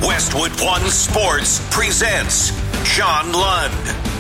Westwood One Sports presents John Lund.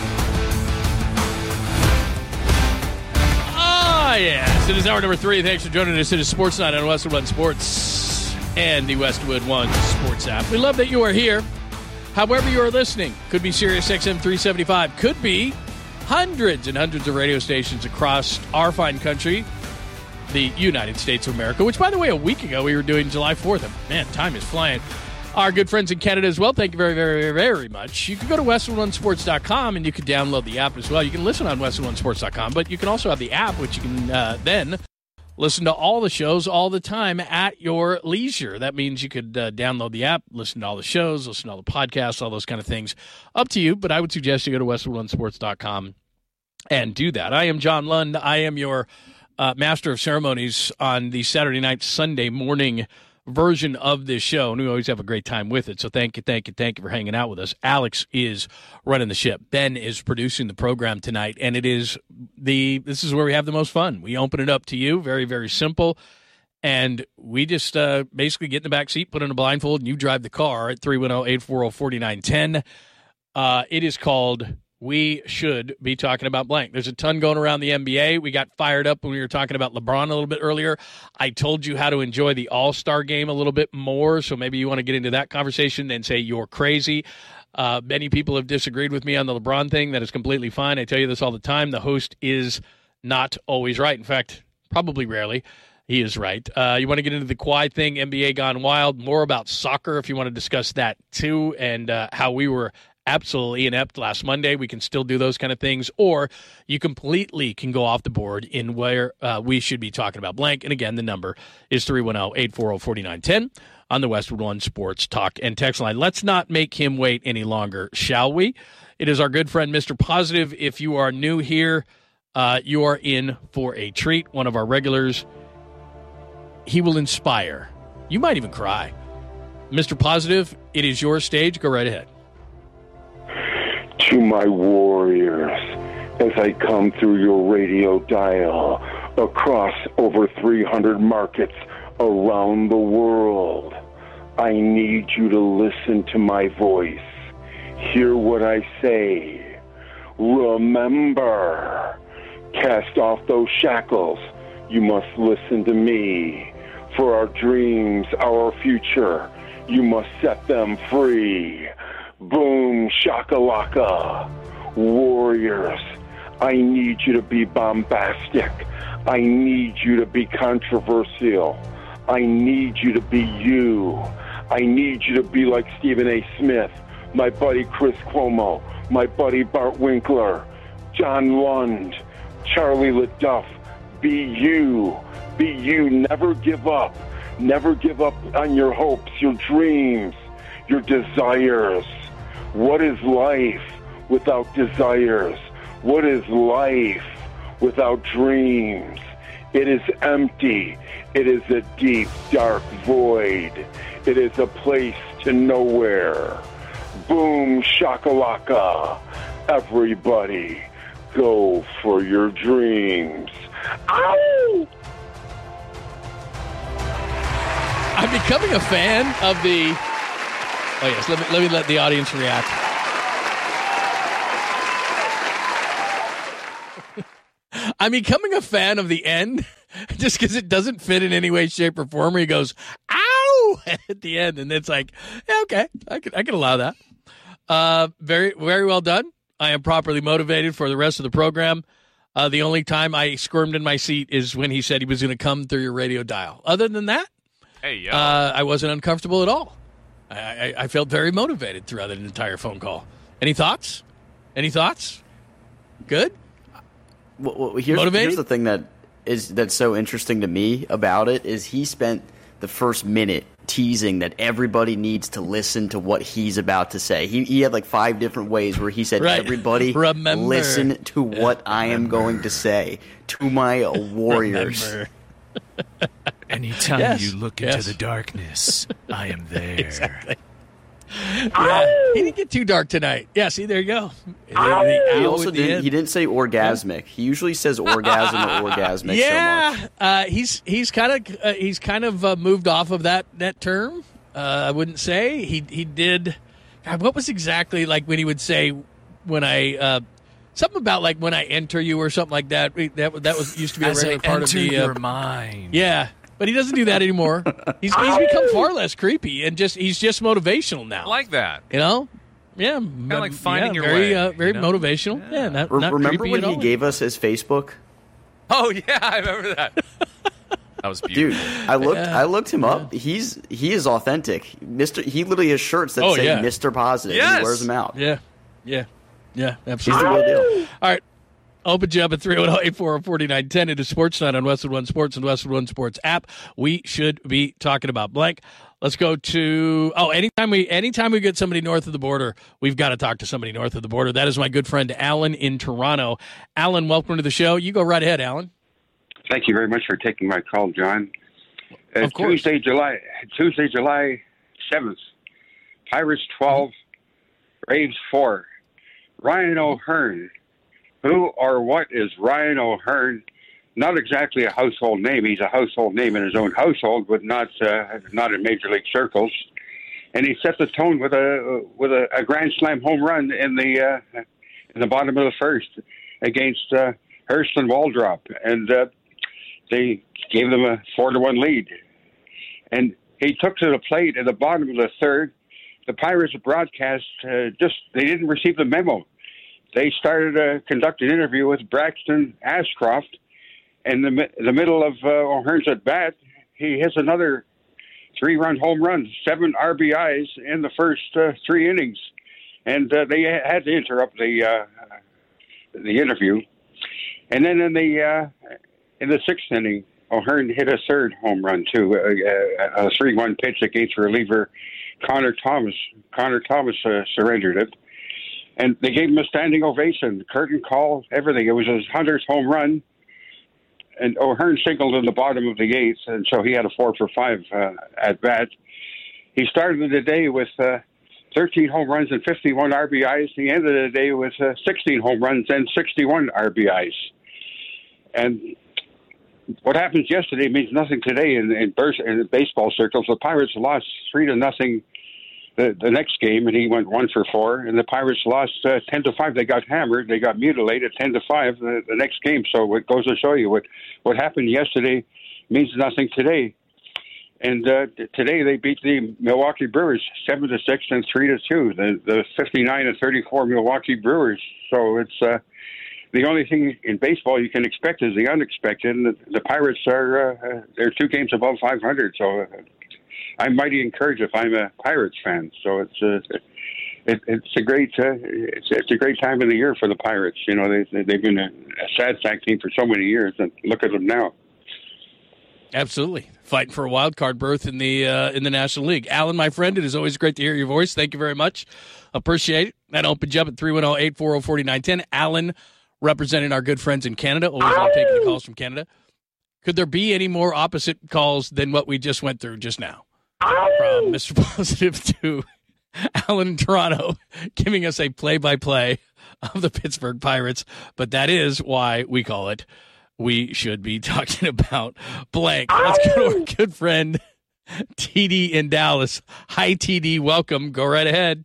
Yes, it is hour number 3. Thanks for joining us. It is Sports Night on Westwood One Sports and the Westwood One Sports app. We love that you are here. However you are listening, could be Sirius XM 375, could be hundreds and hundreds of radio stations across our fine country, the United States of America, which, by the way, a week ago we were doing July 4th. Man, time is flying. Our good friends in Canada as well, thank you very, very, very much. You can go to WestwoodOneSports.com and you can download the app as well. You can listen on WestwoodOneSports.com, but you can also have the app, which you can then listen to all the shows all the time at your leisure. That means you could download the app, listen to all the shows, listen to all the podcasts, all those kind of things. Up to you, but I would suggest you go to WestwoodOneSports.com and do that. I am John Lund. I am your master of ceremonies on the Saturday night, Sunday morning version of this show, and we always have a great time with it. So thank you for hanging out with us. Alex is running the ship. Ben is producing the program tonight, and this is where we have the most fun. We open it up to you, very, very simple, and we just basically get in the back seat, put on a blindfold, and you drive the car at 310-840-4910. It is called We Should Be Talking About Blank. There's a ton going around the NBA. We got fired up when we were talking about LeBron a little bit earlier. I told you how to enjoy the All-Star game a little bit more, so maybe you want to get into that conversation and say you're crazy. Many people have disagreed with me on the LeBron thing. That is completely fine. I tell you this all the time. The host is not always right. In fact, probably rarely. He is right. You want to get into the Kawhi thing, NBA Gone Wild, more about soccer if you want to discuss that too, and how we were absolutely inept last Monday. We can still do those kind of things, or you completely can go off the board in where we should be talking about blank. And again, the number is 310-840-4910 on the Westwood One Sports Talk and Text line. Let's not make him wait any longer, shall we? It is our good friend, Mr. Positive. If you are new here, you are in for a treat. One of our regulars. He will inspire. You might even cry. Mr. Positive, it is your stage. Go right ahead. To my warriors, as I come through your radio dial across over 300 markets around the world, I need you to listen to my voice. Hear what I say. Remember, cast off those shackles. You must listen to me. For our dreams, our future, you must set them free. Boom, shakalaka. Warriors, I need you to be bombastic. I need you to be controversial. I need you to be you. I need you to be like Stephen A. Smith, my buddy Chris Cuomo, my buddy Bart Winkler, John Lund, Charlie LaDuff. Be you. Be you. Never give up. Never give up on your hopes, your dreams, your desires. What is life without desires? What is life without dreams? It is empty. It is a deep, dark void. It is a place to nowhere. Boom, shakalaka. Everybody, go for your dreams. Ow! I'm becoming a fan of the... Oh, yes, let me let the audience react. I'm becoming a fan of the end just because it doesn't fit in any way, shape, or form. He goes, ow, at the end, and it's like, yeah, okay, I can allow that. Very, very well done. I am properly motivated for the rest of the program. The only time I squirmed in my seat is when he said he was going to come through your radio dial. Other than that, I wasn't uncomfortable at all. I felt very motivated throughout the entire phone call. Any thoughts? Good? Well, here's the thing that's so interesting to me about it is he spent the first minute teasing that everybody needs to listen to what he's about to say. He had like 5 different ways where he said, everybody listen to what I am going to say to my warriors. Anytime you look into the darkness, I am there. Exactly. Yeah, he didn't get too dark tonight. Yeah, see, there you go. He also didn't say orgasmic. He usually says orgasm or orgasmic. Yeah, so much. He's kind of moved off of that term. I wouldn't say. He did. God, what was exactly like when he would say when I something about like when I enter you or something like that. That was used to be a regular part of the your mind. Yeah, but he doesn't do that anymore. He's become far less creepy and he's just motivational now. I like that. You know? Yeah, kind of like finding your very, way. very motivational. Yeah, not remember creepy when at he all. gave us his Facebook? Oh yeah, I remember that. That was beautiful. Dude, I looked him up. He is authentic. He literally has shirts that say Mr. Positive. Yes. And he wears them out. Yeah, He's absolutely. the real deal. All right. Open you up at 310-840-4910 into Sports Night on Westwood One Sports and Westwood One Sports app. We should be talking about blank. Let's go to anytime we get somebody north of the border, we've got to talk to somebody north of the border. That is my good friend Alan in Toronto. Alan, welcome to the show. You go right ahead, Alan. Thank you very much for taking my call, John. Of course. Tuesday, July 7th, Pirates 12, Braves 4. Ryan O'Hearn. Who or what is Ryan O'Hearn? Not exactly a household name. He's a household name in his own household, but not in Major League circles. And he set the tone with a grand slam home run in the bottom of the first against Hurst and Waldrop, and they gave them a 4-1 lead. And he took to the plate at the bottom of the third. The Pirates broadcast they didn't receive the memo. They started to conduct an interview with Braxton Ashcroft. In the middle of O'Hearn's at bat, he hits another 3-run home run, 7 RBIs in the first 3 innings, and they had to interrupt the interview. And then in the 6th inning, O'Hearn hit a 3rd home run too, a 3-1 pitch against reliever Connor Thomas. Connor Thomas surrendered it, and they gave him a standing ovation, curtain call, everything. It was his 100th home run. And O'Hearn singled in the bottom of the 8th, and so he had a 4-for-5 at bat. He started the day with 13 home runs and 51 RBIs. He ended the day with 16 home runs and 61 RBIs. And what happens yesterday means nothing today in baseball circles. The Pirates lost 3-0 the next game, and he went 1 for 4. And the Pirates lost 10-5. They got hammered. They got mutilated 10-5 the next game. So it goes to show you what happened yesterday means nothing today. And today they beat the Milwaukee Brewers 7-6 and 3-2. The 59-34 Milwaukee Brewers. So it's the only thing in baseball you can expect is the unexpected. And the Pirates they're 2 games above 500. So. I'm mighty encouraged if I'm a Pirates fan. So it's a great time of the year for the Pirates. You know, they've been a sad sack team for so many years, and look at them now. Absolutely, fighting for a wild card berth in the National League. Alan, my friend, it is always great to hear your voice. Thank you very much. Appreciate it. That opens you up at 310-840-4910. Alan, representing our good friends in Canada. Always love taking the calls from Canada. Could there be any more opposite calls than what we just went through just now? From Mr. Positive to Alan in Toronto, giving us a play-by-play of the Pittsburgh Pirates. But that is why we call it We Should Be Talking About Blank. Let's go to our good friend, TD in Dallas. Hi, TD. Welcome. Go right ahead.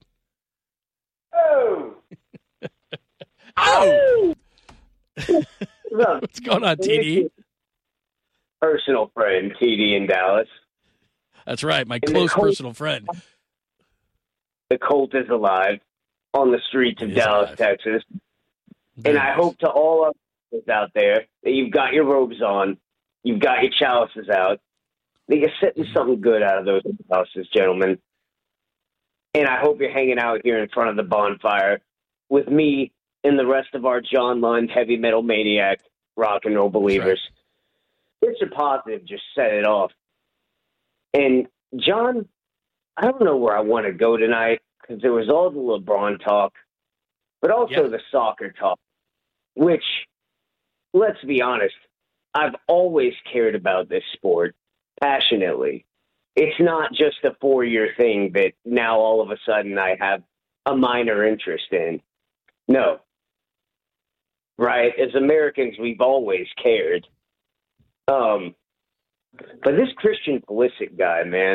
Oh! What's going on, TD? Personal friend, TD in Dallas. That's right, my close personal friend. The Colt is alive on the streets of Dallas, Texas. And I hope to all of us out there that you've got your robes on, you've got your chalices out, that you're sitting something good out of those houses, gentlemen. And I hope you're hanging out here in front of the bonfire with me and the rest of our John Lund heavy metal maniac rock and roll believers. Right. Mr. Positive just set it off. And, John, I don't know where I want to go tonight because there was all the LeBron talk, but also the soccer talk, which, let's be honest, I've always cared about this sport passionately. It's not just a 4-year thing that now all of a sudden I have a minor interest in. No. Right? As Americans, we've always cared. But this Christian Pulisic guy, man,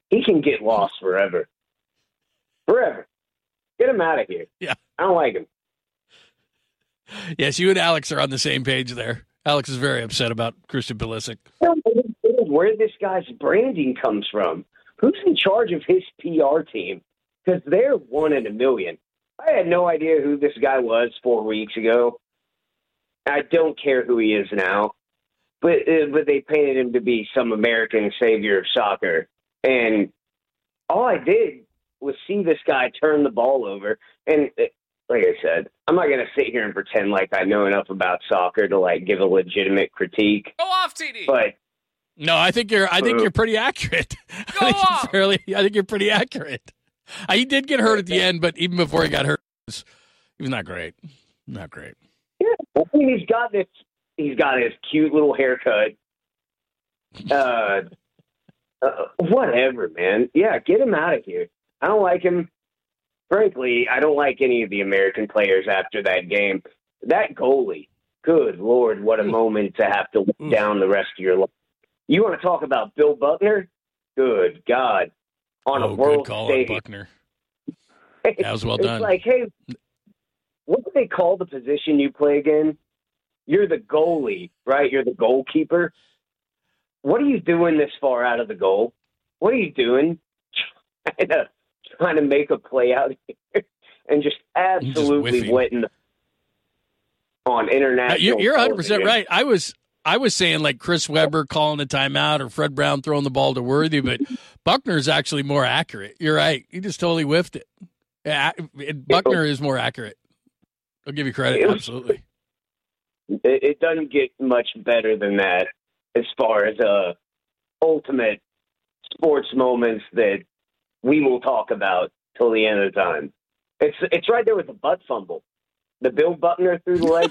he can get lost forever. Forever. Get him out of here. Yeah. I don't like him. Yes, you and Alex are on the same page there. Alex is very upset about Christian Pulisic. Where this guy's branding comes from. Who's in charge of his PR team? Because they're 1 in a million. I had no idea who this guy was 4 weeks ago. I don't care who he is now. But they painted him to be some American savior of soccer. And all I did was see this guy turn the ball over. And like I said, I'm not going to sit here and pretend like I know enough about soccer to like give a legitimate critique. Go off, TD. But no, I think you're pretty accurate. Go off. I think you're pretty accurate. He did get hurt at the end, but even before he got hurt, he was not great. Not great. Yeah, I mean, he's got his cute little haircut. Whatever, man. Yeah, get him out of here. I don't like him. Frankly, I don't like any of the American players after that game. That goalie, good Lord, what a moment to have to look down the rest of your life. You want to talk about Bill Buckner? Good God. On a world good call stage. on Buckner. That was well done. It's like, hey, what do they call the position you play again? You're the goalie, right? You're the goalkeeper. What are you doing this far out of the goal? What are you doing? Trying to make a play out here and just absolutely went on international. You're 100% right. I was saying like Chris Webber calling a timeout or Fred Brown throwing the ball to Worthy, but Buckner's actually more accurate. You're right. He just totally whiffed it. Yeah, Buckner is more accurate. I'll give you credit. Absolutely. It doesn't get much better than that as far as ultimate sports moments that we will talk about till the end of the time. It's right there with the butt fumble. The Bill Buckner through the legs.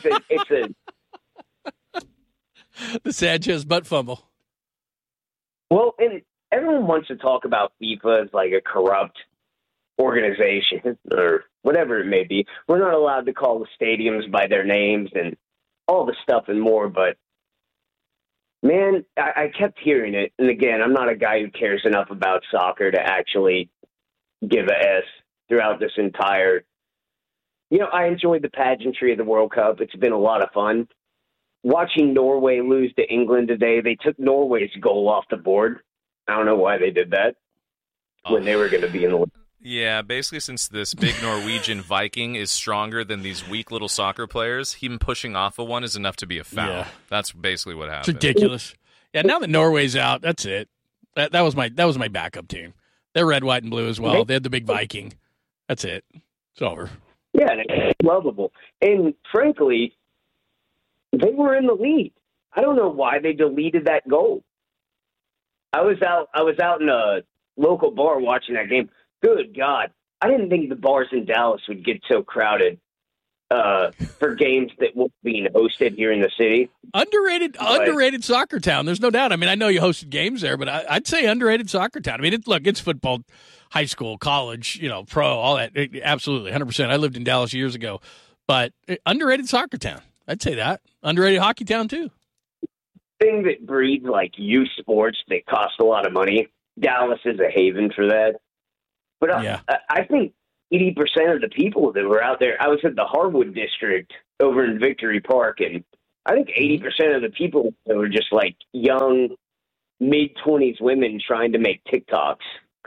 The Sanchez butt fumble. Well, and everyone wants to talk about FIFA as like a corrupt organization or whatever it may be. We're not allowed to call the stadiums by their names and all the stuff and more, but man, I kept hearing it. And again, I'm not a guy who cares enough about soccer to actually give a S throughout this entire, I enjoyed the pageantry of the World Cup. It's been a lot of fun. Watching Norway lose to England today, they took Norway's goal off the board. I don't know why they did that when they were going to be in the. Yeah, basically since this big Norwegian Viking is stronger than these weak little soccer players, him pushing off of one is enough to be a foul. Yeah. That's basically what happened. It's ridiculous. Yeah, now that Norway's out, that's it. That was my backup team. They're red, white, and blue as well. They had the big Viking. That's it. It's over. Yeah, it's lovable. And frankly, they were in the lead. I don't know why they deleted that goal. I was out in a local bar watching that game. Good God. I didn't think the bars in Dallas would get so crowded for games that were being hosted here in the city. Underrated soccer town. There's no doubt. I mean, I know you hosted games there, but I'd say underrated soccer town. I mean, it's football, high school, college, pro, all that. Absolutely, 100%. I lived in Dallas years ago, but underrated soccer town. I'd say that. Underrated hockey town, too. Thing that breeds, like, youth sports that cost a lot of money, Dallas is a haven for that. But I think 80% of the people that were out there, I was at the Harwood District over in Victory Park, and I think 80% of the people were just, like, young, mid-20s women trying to make TikToks.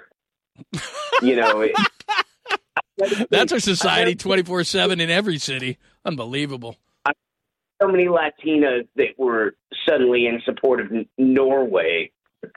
That's our society 24/7 in every city. Unbelievable. So many Latinas that were suddenly in support of Norway.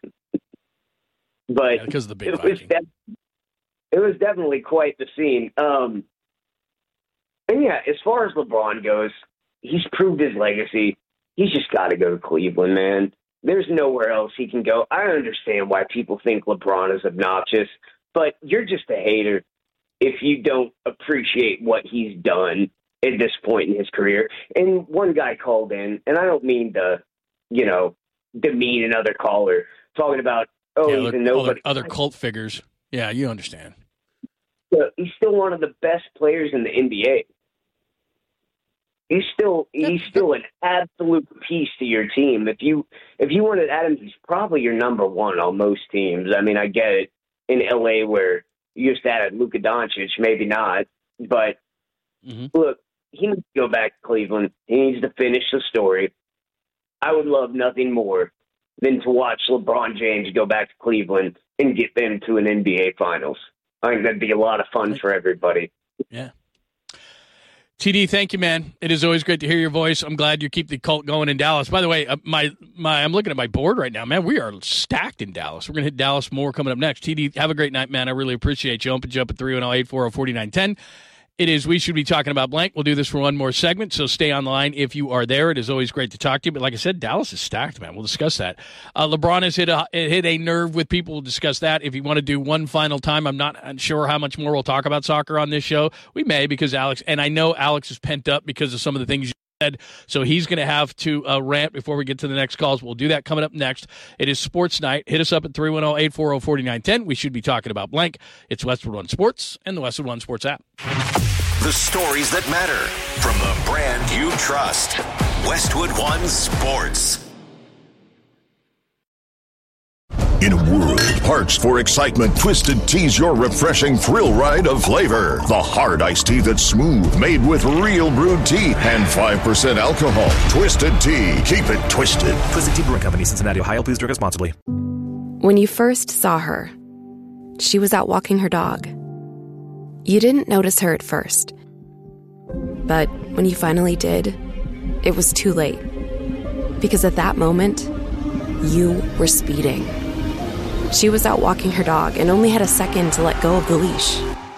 But because of the big Viking. It was definitely quite the scene. And yeah, as far as LeBron goes, he's proved his legacy. He's just got to go to Cleveland, man. There's nowhere else he can go. I understand why people think LeBron is obnoxious, but you're just a hater if you don't appreciate what he's done at this point in his career. And one guy called in, and I don't mean to, demean another caller, talking about, he's a nobody. Other cult figures. Yeah, you understand. He's still one of the best players in the NBA. He's still an absolute piece to your team. If you wanted Adams, he's probably your number one on most teams. I mean, I get it. in LA where you just added Luka Doncic, maybe not. But look, he needs to go back to Cleveland. He needs to finish the story. I would love nothing more than to watch LeBron James go back to Cleveland and get them to an NBA Finals. I think that'd be a lot of fun for everybody. Yeah. TD, thank you, man. It is always great to hear your voice. I'm glad you keep the cult going in Dallas. By the way, I'm looking at my board right now, man. We are stacked in Dallas. We're going to hit Dallas more coming up next. TD, have a great night, man. I really appreciate you. Open you up at 310-840-4910. It is We Should Be Talking About Blank. We'll do this for one more segment, so stay on the line if you are there. It is always great to talk to you. But like I said, Dallas is stacked, man. We'll discuss that. LeBron has hit a nerve with people. We'll discuss that. If you want to do one final time, I'm not sure how much more we'll talk about soccer on this show. We may, because Alex, and I know Alex is pent up because of some of the things you said, so he's going to have to rant before we get to the next calls. We'll do that coming up next. It is Sports Night. Hit us up at 310-840-4910. We should be talking about blank. It's Westwood One Sports and the Westwood One Sports app. The stories that matter from the brand you trust. Westwood One Sports. In a world parched for excitement, Twisted Tea's your refreshing thrill ride of flavor. The hard iced tea that's smooth, made with real brewed tea and 5% alcohol. Twisted Tea. Keep it twisted. Twisted Tea Brewing Company, Cincinnati, Ohio. Please drink responsibly. When you first saw her, she was out walking her dog. You didn't notice her at first. But when you finally did, it was too late. Because at that moment, you were speeding. She was out walking her dog and only had a second to let go of the leash.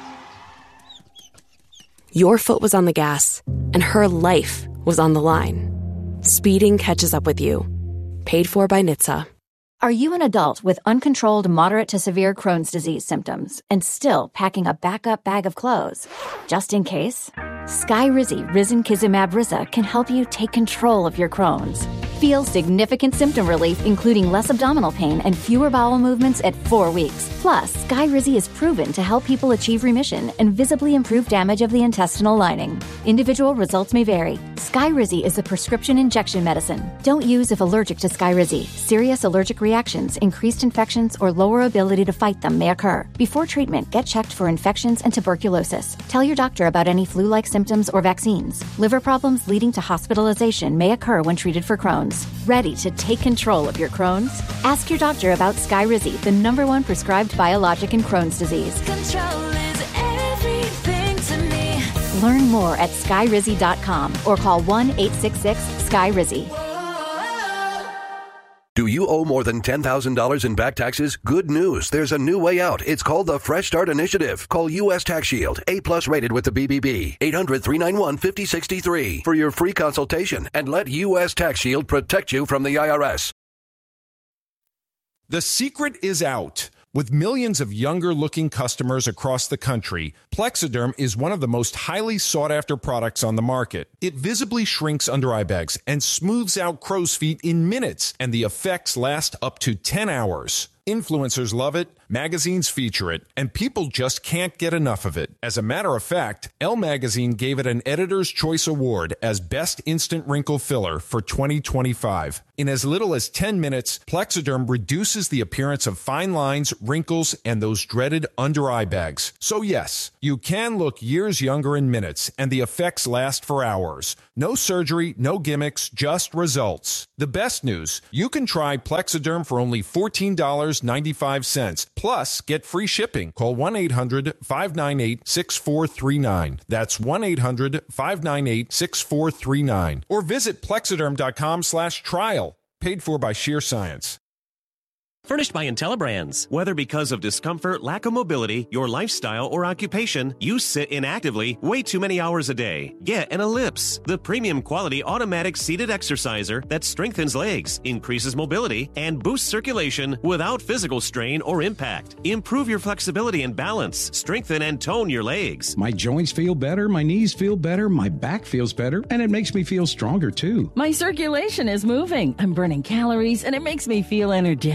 Your foot was on the gas, and her life was on the line. Speeding catches up with you. Paid for by NHTSA. Are you an adult with uncontrolled moderate to severe Crohn's disease symptoms and still packing a backup bag of clothes? Just in case? Skyrizi Risankizumab Riza can help you take control of your Crohn's. Feel significant symptom relief, including less abdominal pain and fewer bowel movements at 4 weeks. Plus, Skyrizi is proven to help people achieve remission and visibly improve damage of the intestinal lining. Individual results may vary. Skyrizi is a prescription injection medicine. Don't use if allergic to Skyrizi. Serious allergic reactions, increased infections, or lower ability to fight them may occur. Before treatment, get checked for infections and tuberculosis. Tell your doctor about any flu-like symptoms or vaccines. Liver problems leading to hospitalization may occur when treated for Crohn's. Ready to take control of your Crohn's? Ask your doctor about Skyrizi, the #1 prescribed biologic in Crohn's disease. Control is everything to me. Learn more at skyrizi.com or call 1-866-SKYRIZI. Do you owe more than $10,000 in back taxes? Good news. There's a new way out. It's called the Fresh Start Initiative. Call U.S. Tax Shield, A+ rated with the BBB. 800-391-5063 for your free consultation and let U.S. Tax Shield protect you from the IRS. The secret is out. With millions of younger-looking customers across the country, Plexiderm is one of the most highly sought-after products on the market. It visibly shrinks under-eye bags and smooths out crow's feet in minutes, and the effects last up to 10 hours. Influencers love it, magazines feature it, and people just can't get enough of it. As a matter of fact, Elle Magazine gave it an Editor's Choice Award as Best Instant Wrinkle Filler for 2025. In as little as 10 minutes, Plexiderm reduces the appearance of fine lines, wrinkles, and those dreaded under-eye bags. So yes, you can look years younger in minutes, and the effects last for hours. No surgery, no gimmicks, just results. The best news, you can try Plexiderm for only $14.95. Plus, get free shipping. Call 1-800-598-6439. That's 1-800-598-6439. Or visit Plexiderm.com/trial. Paid for by Sheer Science. Furnished by IntelliBrands. Whether because of discomfort, lack of mobility, your lifestyle, or occupation, you sit inactively way too many hours a day. Get an Ellipse, the premium quality automatic seated exerciser that strengthens legs, increases mobility, and boosts circulation without physical strain or impact. Improve your flexibility and balance. Strengthen and tone your legs. My joints feel better, my knees feel better, my back feels better, and it makes me feel stronger too. My circulation is moving. I'm burning calories, and it makes me feel energetic.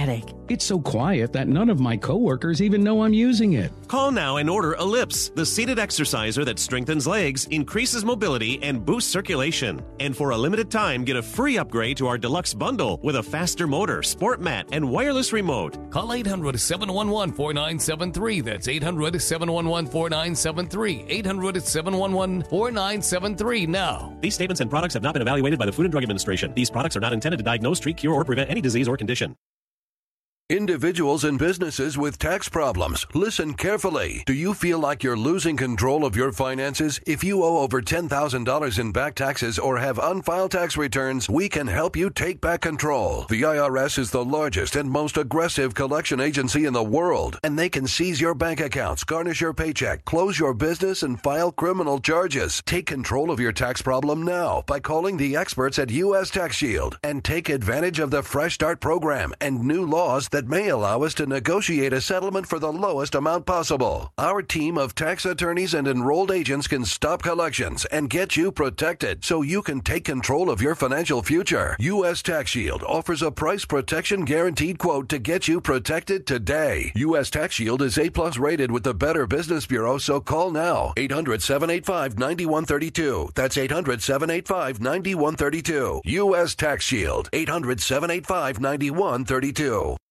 It's so quiet that none of my coworkers even know I'm using it. Call now and order Ellipse, the seated exerciser that strengthens legs, increases mobility, and boosts circulation. And for a limited time, get a free upgrade to our deluxe bundle with a faster motor, sport mat, and wireless remote. Call 800-711-4973. That's 800-711-4973. 800-711-4973 now. These statements and products have not been evaluated by the Food and Drug Administration. These products are not intended to diagnose, treat, cure, or prevent any disease or condition. Individuals and businesses with tax problems, listen carefully. Do you feel like you're losing control of your finances? If you owe over $10,000 in back taxes or have unfiled tax returns, we can help you take back control. The IRS is the largest and most aggressive collection agency in the world, and they can seize your bank accounts, garnish your paycheck, close your business, and file criminal charges. Take control of your tax problem now by calling the experts at U.S. Tax Shield and take advantage of the Fresh Start program and new laws that may allow us to negotiate a settlement for the lowest amount possible. Our team of tax attorneys and enrolled agents can stop collections and get you protected so you can take control of your financial future. U.S. Tax Shield offers a price protection guaranteed quote to get you protected today. U.S. Tax Shield is A+ rated with the Better Business Bureau, so call now. 800-785-9132. That's 800-785-9132. U.S. Tax Shield. 800-785-9132.